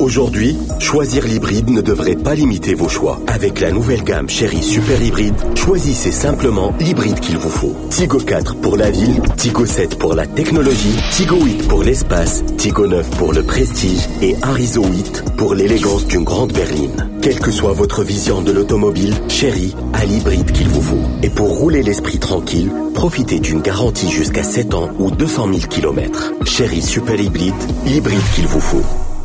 Aujourd'hui, choisir l'hybride ne devrait pas limiter vos choix. Avec la nouvelle gamme Chery Super Hybride, choisissez simplement l'hybride qu'il vous faut. Tigo 4 pour la ville, Tigo 7 pour la technologie, Tigo 8 pour l'espace, Tigo 9 pour le prestige et Arizo 8 pour l'élégance d'une grande berline. Quelle que soit votre vision de l'automobile, Chery a l'hybride qu'il vous faut. Et pour rouler l'esprit tranquille, profitez d'une garantie jusqu'à 7 ans ou 200 000 km. Chery Super Hybride, l'hybride qu'il vous faut.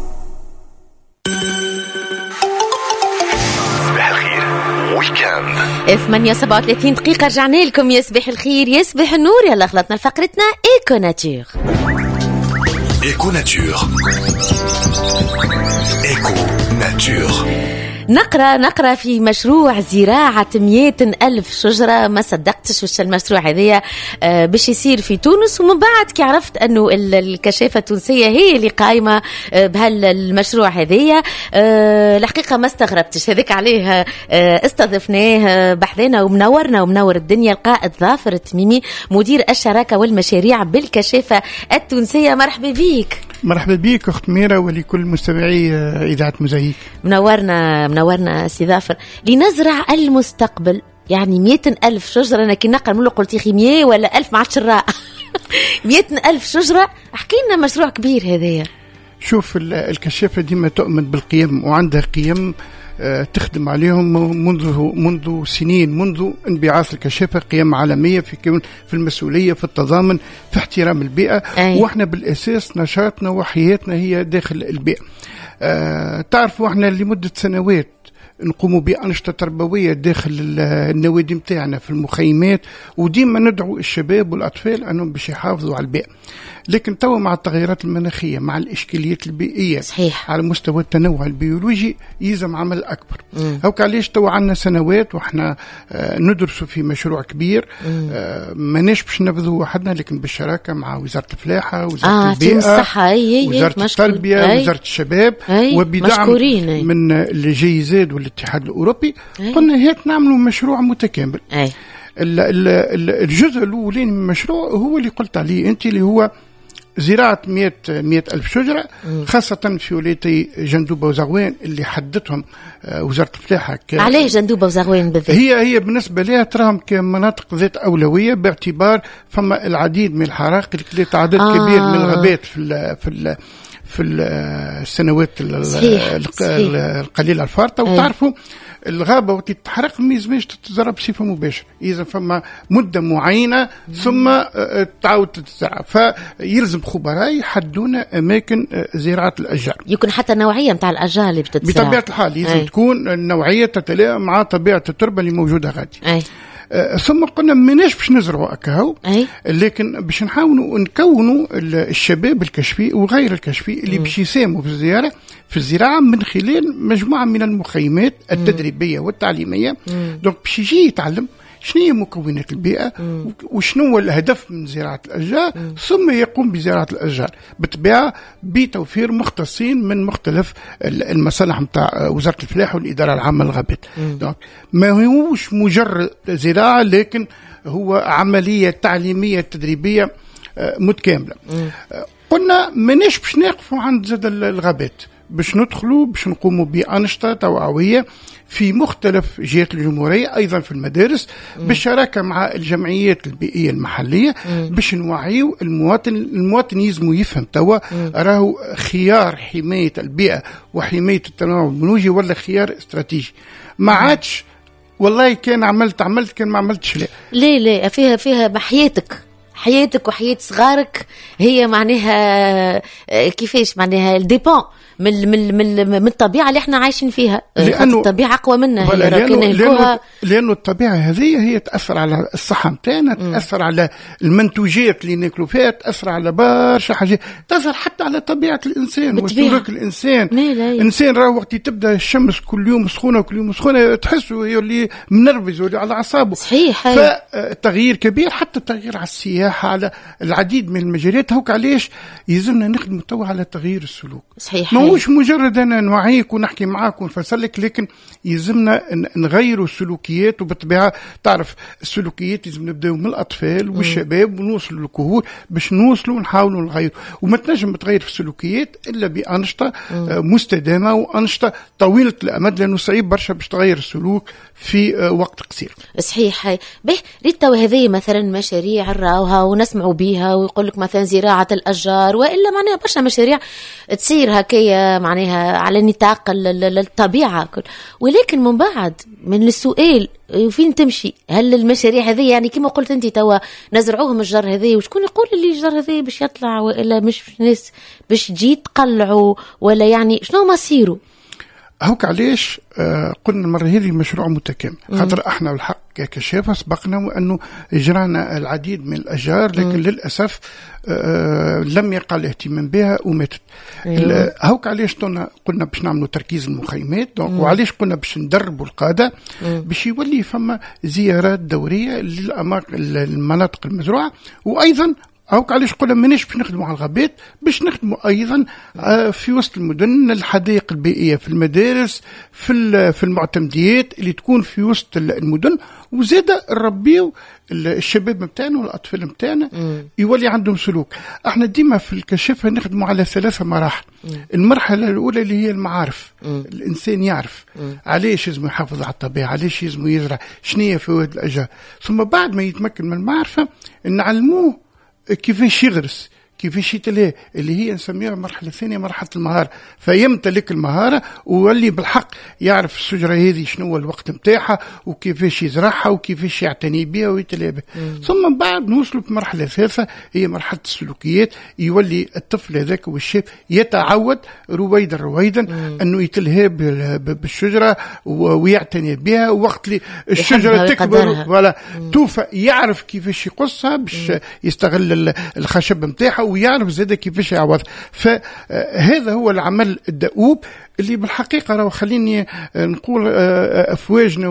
ويكند 8:37 دقيقة رجعنا لكم. يصبح الخير يصبح النور. يلا خلطنا لفقرتنا ايكو ناتور. ايكو ناتور. ايكو ناتور. نقرأ في مشروع زراعة 100,000 شجرة. ما صدقتش وش المشروع هذا باش يصير في تونس، ومن بعد كي عرفت أنه الكشافة التونسية هي اللي قائمة بهالمشروع هذا الحقيقة ما استغربتش. هذاك عليه استضفناه بحذنا ومنور الدنيا القائد ظافر التميمي مدير الشراكة والمشاريع بالكشافة التونسية. مرحبا بيك. مرحبا بيك أخت ميرا ولكل مستمعي إذاعة موزايك. منورنا سي ظافر. لنزرع المستقبل يعني 100,000 شجرة. أنا كي نقرأ من قلت يخي 100 ولا 1000 مع الشراء 100,000 شجرة. احكي لنا مشروع كبير هذايا. شوف الكشافة ديما تؤمن بالقيم وعندها قيم تخدم عليهم منذ سنين، منذ انبعاث الكشافة قيم عالمية في المسؤولية، في التضامن، في احترام البيئة. واحنا بالأساس نشاطنا وحياتنا هي داخل البيئة. تعرفوا احنا لمدة سنوات نقوموا بأنشطة تربوية داخل النوادي متاعنا في المخيمات، وديما ندعو الشباب والأطفال أنهم باش يحافظوا على البيئة. لكن توا مع التغيرات المناخية، مع الإشكاليات البيئية، صحيح، على مستوى التنوع البيولوجي يلزم عمل أكبر. هوك علاش توا عندنا سنوات وإحنا ندرسوا في مشروع كبير. ماناش باش نبذوا وحدنا، لكن بالشراكة مع وزارة الفلاحة، وزارة البيئة، وزارة التربية، وزارة الشباب، وبدعم من الجيزاد والاتحاد الأوروبي. قلنا هات نعملوا مشروع متكامل. الجزء الأولين من المشروع هو اللي قلت عليه أنت، اللي هو زراعة 100,000 شجرة، خاصة في ولايتي جندوبة وزغوان اللي حددتهم وزارة الفلاحة. عليه جندوبة وزغوان بالذات؟ هي بالنسبة لها تراهم كمناطق ذات أولوية، باعتبار فما العديد من الحرائق اللي كلت عدد كبير من الغابات في السنوات القليلة الفارطة. وتعرفوا الغابة وقت تتحرق ما يلزمش تتزرع بصفة مباشرة، إذا فما مدة معينة ثم تعاود تتزرع، فيلزم خبراء يحدون أماكن زراعة الأشجار. يكون حتى النوعية متاع الأشجار اللي بتتزرع بطبيعة الحال لازم تكون النوعية تتلائم مع طبيعة التربة اللي موجودة غادي. ثم قلنا مناش باش نزرعوا أكاهو، لكن باش نحاولوا نكونوا الشباب الكشفي وغير الكشفي اللي باش يساهموا في الزراعة من خلال مجموعة من المخيمات التدريبية والتعليمية. دونك باش يجي يتعلم شنو هي مكونات البيئة وشنو هو الهدف من زراعة الأشجار، ثم يقوم بزراعة الأشجار بالطبيعة بتوفير مختصين من مختلف المصالح متاع وزارة الفلاحة والإدارة العامة للغابات. ما هوش مجرد زراعة، لكن هو عملية تعليمية تدريبية متكاملة. قلنا ماناش باش نقفوا عند زاد الغابات، باش ندخلوا باش نقوموا بأنشطة توعوية في مختلف جهات الجمهورية، أيضا في المدارس، بالشراكة مع الجمعيات البيئية المحلية، باش نوعيوا المواطن يلزم يفهم توا راهو خيار حماية البيئة وحماية التنوع البيولوجي ولا خيار استراتيجي. ما عادش والله كان عملت كان ما عملتش لا فيها حياتك وحياة صغارك، هي معناها كيفاش معناها الديبون من الطبيعة اللي احنا عايشين فيها، لأنه الطبيعة أقوى منا. لأنه الطبيعة هذه هي تأثر على الصحة متاعنا، تأثر على المنتوجات اللي ناكلوا فيها، تأثر على برشا حاجات، تأثر حتى على طبيعة الإنسان وسلوك الإنسان. الإنسان راه وقت تبدأ الشمس كل يوم سخونة تحسه يولي منرفز، يولي على أعصابه. صحيح. فتغيير كبير، حتى التغيير على السياحة نتاعها على العديد من المجالات. هوك علاش يلزمنا نخدم توا على تغيير السلوك. صحيح. ماهوش مجرد انا نوعيك ونحكي معاك ونفسرلك، لكن يلزمنا نغيروا السلوكيات. وبالطبيعه تعرف السلوكيات لازم نبداو من الاطفال والشباب ونوصلوا للكهول باش نوصلوا ونحاولوا نغيروا. وما تنجم تغير في السلوكيات الا بانشطه مستدامه وانشطه طويله الامد، لانه صعيب برشا باش تغير السلوك في وقت قصير. صحيح. به ريت هذه مثلا مشاريع نراوها ونسمعوا بها ويقول لك مثلا زراعه الاشجار والا معناها برشا مشاريع تصير هكايا معناها على نطاق الطبيعه، ولكن من بعد من السؤال وفين تمشي؟ هل المشاريع هذه يعني كما قلت انت توا نزرعوهم الشجر هذه، وشكون يقول اللي الشجر هذه باش يطلع والا مش ناس باش تجي تقلعوا ولا يعني شنو مصيره؟ هوك علاش قلنا المرة هذه مشروع متكامل، خاطر احنا بالحق ككشافة سبقنا وأنه جرانا العديد من الأشجار، لكن للأسف لم يقع الاهتمام بها وماتت. هوك علاش قلنا باش نعملوا تركيز المخيمات، وعلاش قلنا باش ندربوا القادة باش يولي فما زيارات دورية للمناطق المزروعة. وأيضا هوك علاش قلنا ماناش باش نخدموا على الغابات، باش نخدموا ايضا في وسط المدن، الحدائق البيئيه في المدارس، في المعتمديات اللي تكون في وسط المدن. وزاده نربيو الشباب نتاعنا والاطفال نتاعنا يولي عندهم سلوك. احنا ديما في الكشافه نخدموا على 3 مراحل. المرحله الاولى اللي هي المعارف، الانسان يعرف علاش لازم يحافظ على الطبيعه، علاش لازم يزرع، شنو فوائد الاشجار. ثم بعد ما يتمكن من المعرفه نعلموه كيفاش يغرس، كيفاش يتلهى، اللي هي نسميها المرحله الثانيه مرحله المهاره. فيمتلك المهاره ويولي بالحق يعرف الشجره هذه شنو هو الوقت نتاعها وكيفاش يزرعها وكيفاش يعتني بها ويتلهى بها. ثم بعد نوصلوا للمرحله الثالثه هي مرحله السلوكيات. يولي الطفل هذاك والشاب يتعود رويدا انه يتلهى بالشجره ويعتني بها، وقت اللي الشجره تكبر ولا توفى يعرف كيفاش يقصها باش يستغل الخشب نتاعها، ويعرف زاده كيفاش يعوض. فهذا هو العمل الدؤوب اللي بالحقيقة راه خليني نقول أفواجنا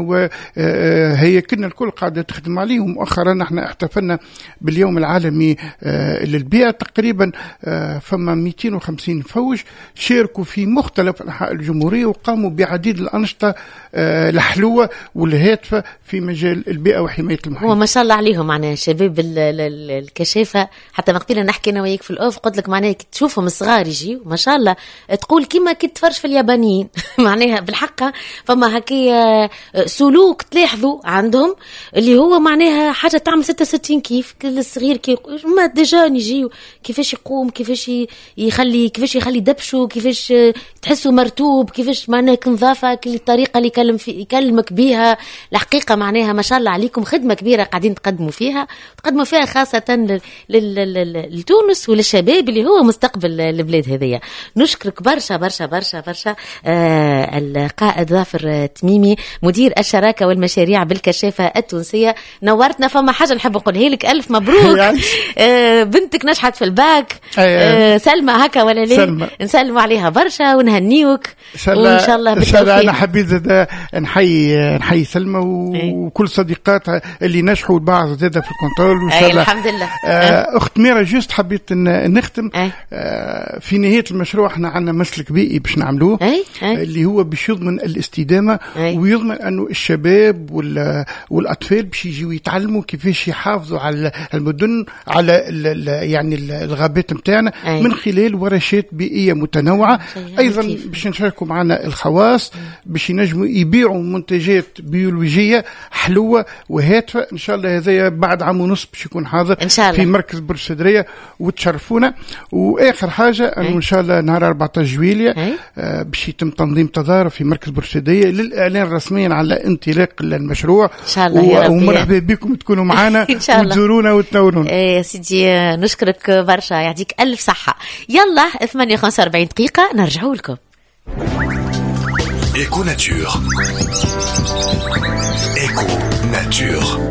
وهيكلنا الكل قاعدة تخدم عليه. ومؤخرا احنا احتفلنا باليوم العالمي للبيئة، تقريبا فما 250 فوج شاركوا في مختلف أنحاء الجمهورية وقاموا بعديد الأنشطة الحلوة والهادفة في مجال البيئة وحماية المحيط. وما شاء الله عليهم معناها شباب الكشافة. حتى مقبلنا نحكي أنا وياك في الأوف قلت لك معناها تشوفهم الصغار يجي ما شاء الله تقول كيما كي تفرج في اليابانيين معناها بالحق فما هكايا سلوك تلاحظوا عندهم اللي هو معناها حاجة تعمل 66 كيف كل الصغير ما ديجا يجي كيفاش يقوم، كيفاش يخلي دبشه، كيفاش تحسه مرتوب، كيفاش معناها كنظافة، كل الطريقة اللي يكلمك بها. الحقيقة معناها ما شاء الله عليكم خدمة كبيرة قاعدين تقدموا فيها خاصة لتونس وللشباب اللي هو مستقبل البلاد هذية. نشكرك برشا برشا برشا برشا القائد ظافر تميمي مدير الشراكة والمشاريع بالكشافة التونسية. نورتنا. فما حاجة نحب أقولها لك، ألف مبروك. بنتك نجحت في الباك. سلمى هكا ولا ليه؟ نسلموا عليها برشا ونهنيوك وإن شاء الله بالتوفيق. أنا حبيت نحيي سلمى وكل صديقاتها اللي نجحوا البعض زادة في الكنترول. الحمد لله. أخت ميرا جوست حبيت نختم في نهاية المشروع. احنا عندنا مسلك بيئي باش نعملوه اللي هو باش يضمن الاستدامة ويضمن أنه الشباب والأطفال باش يجيوا يتعلموا كيفاش يحافظوا على المدن على يعني الغابات متاعنا من خلال ورشات بيئية متنوعة. أيضا باش نشاركوا معنا الخواص باش ينجموا يبيعوا منتجات بيولوجية حلوة وهادفة. إن شاء الله هذا بعد عام ونص باش يكون حاضر إن شاء الله في مركز بورسعيدية وتشرفونا. وآخر حاجة أنه إن شاء الله نهار 14 جويلية باش يتم تنظيم تظاهرة في مركز بورسعيدية للإعلان رسميا على انطلاق المشروع إن شاء الله. ومرحبا بكم تكونوا معنا وتزورونا وتنورونا. يا سيدي نشكرك برشا، يعطيك ألف صحة. يلا 48 دقيقة نرجعوا لكم. Éco Nature. Éco Nature.